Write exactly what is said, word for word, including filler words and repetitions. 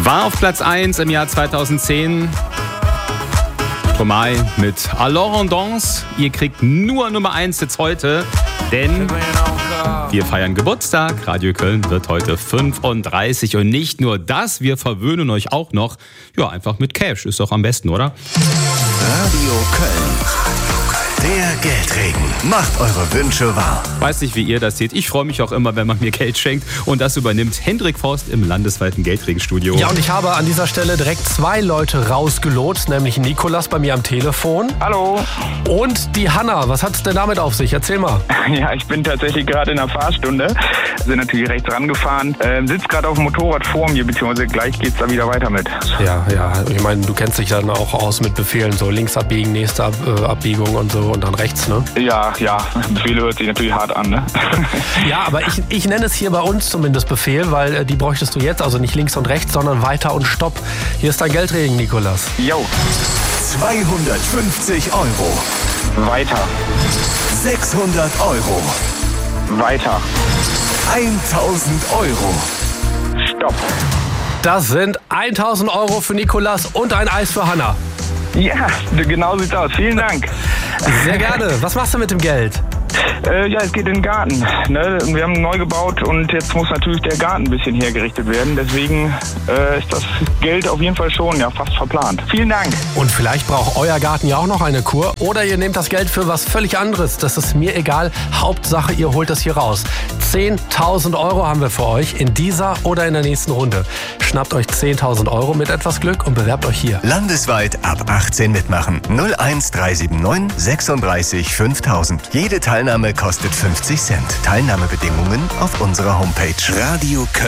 War auf Platz eins im Jahr zweitausendzehn. Stromae mit Alors on danse. Ihr kriegt nur Nummer eins jetzt heute, denn wir feiern Geburtstag. Radio Köln wird heute fünfunddreißig und nicht nur das, wir verwöhnen euch auch noch, ja, einfach mit Cash. Ist doch am besten, oder? Radio Köln. Der Geldregen macht eure Wünsche wahr. Weiß nicht, wie ihr das seht. Ich freue mich auch immer, wenn man mir Geld schenkt. Und das übernimmt Hendrik Forst im landesweiten Geldregenstudio. Ja, und ich habe an dieser Stelle direkt zwei Leute rausgelotst, nämlich Nikolas bei mir am Telefon. Hallo. Und die Hanna. Was hat es denn damit auf sich? Erzähl mal. Ja, ich bin tatsächlich gerade in einer Fahrstunde. Sind natürlich rechts rangefahren. Ähm, sitzt gerade auf dem Motorrad vor mir, beziehungsweise gleich geht's da wieder weiter mit. Ja, ja. Ich meine, du kennst dich dann auch aus mit Befehlen. So links abbiegen, nächste Ab- äh, Abbiegung und so. Und dann rechts, ne? Ja, ja, Befehle hört sich natürlich hart an, ne? Ja, aber ich, ich nenne es hier bei uns zumindest Befehl, weil äh, die bräuchtest du jetzt, also nicht links und rechts, sondern weiter und stopp. Hier ist dein Geldregen, Nikolas. Jo. zweihundertfünfzig Euro. Weiter. sechshundert Euro. Weiter. eintausend Euro. Stopp. Das sind eintausend Euro für Nikolas und ein Eis für Hanna. Ja, genau sieht's aus. Vielen Dank. Sehr gerne. Was machst du mit dem Geld? Äh, ja, es geht in den Garten. Ne? Wir haben neu gebaut und jetzt muss natürlich der Garten ein bisschen hergerichtet werden. Deswegen äh, ist das Geld auf jeden Fall schon ja fast verplant. Vielen Dank. Und vielleicht braucht euer Garten ja auch noch eine Kur. Oder ihr nehmt das Geld für was völlig anderes. Das ist mir egal. Hauptsache, ihr holt das hier raus. zehntausend Euro haben wir für euch in dieser oder in der nächsten Runde. Schnappt euch zehntausend Euro mit etwas Glück und bewerbt euch hier. Landesweit ab achtzehn mitmachen. null eins drei sieben neun sechsunddreißig fünftausend. Jede Teilnahme kostet fünfzig Cent. Teilnahmebedingungen auf unserer Homepage. Radio Köln.